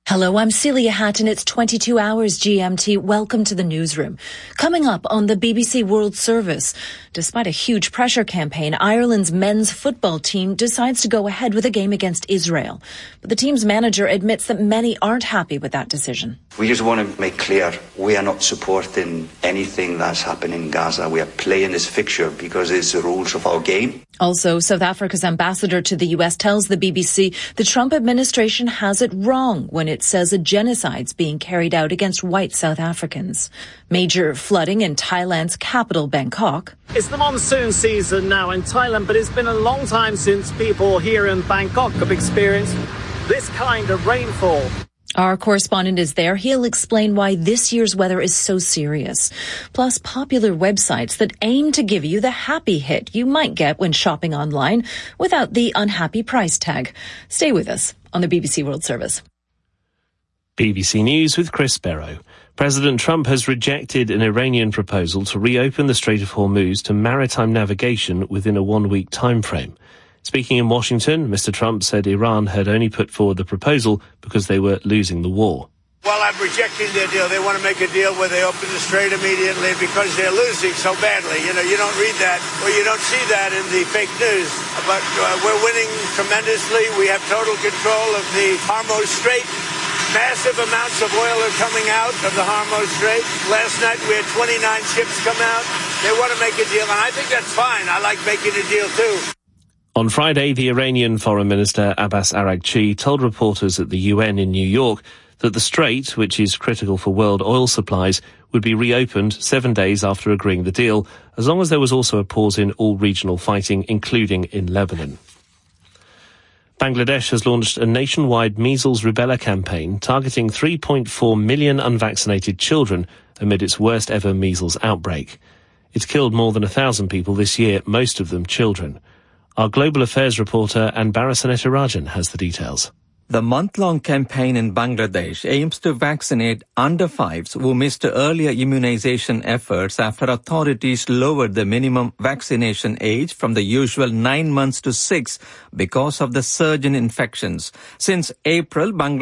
Hello, I'm Celia Hatton. It's 22 hours GMT. Welcome to the newsroom. Coming up on the BBC World Service. Despite a huge pressure campaign, Ireland's men's football team decides to go ahead with a game against Israel. But the team's manager admits that many aren't happy with that decision. We just want to make clear we are not supporting anything that's happening in Gaza. We are playing this fixture because it's the rules of our game. Also, South Africa's ambassador to the US tells the BBC the Trump administration has it wrong when it says a genocide's being carried out against white South Africans. Major flooding in Thailand's capital, Bangkok. It's the monsoon season now in Thailand, but it's been a long time since people here in Bangkok have experienced this kind of rainfall. Our correspondent is there. He'll explain why this year's weather is so serious. Plus, popular websites that aim to give you the happy hit you might get when shopping online without the unhappy price tag. Stay with us on the BBC World Service. BBC News with Chris Barrow. President Trump has rejected an Iranian proposal to reopen the Strait of Hormuz to maritime navigation within a one-week timeframe. Speaking in Washington, Mr. Trump said Iran had only put forward the proposal because they were losing the war. Well, I'm rejecting their deal. They want to make a deal where they open the strait immediately because they're losing so badly. You don't read that or you don't see that in the fake news. But we're winning tremendously. We have total control of the Hormuz Strait. Massive amounts of oil are coming out of the Hormuz Strait. Last night we had 29 ships come out. They want to make a deal, and I think that's fine. I like making a deal too. On Friday, the Iranian Foreign Minister Abbas Araghchi told reporters at the UN in New York that the strait, which is critical for world oil supplies, would be reopened 7 days after agreeing the deal, as long as there was also a pause in all regional fighting, including in Lebanon. Bangladesh has launched a nationwide measles rubella campaign targeting 3.4 million unvaccinated children amid its worst ever measles outbreak. It's killed more than 1,000 people this year, most of them children. Our global affairs reporter Anbara Sanetarajan has the details. The month-long campaign in Bangladesh aims to vaccinate under-5s who missed earlier immunization efforts after authorities lowered the minimum vaccination age from the usual 9 months to 6 because of the surge in infections. Since April, Bangladesh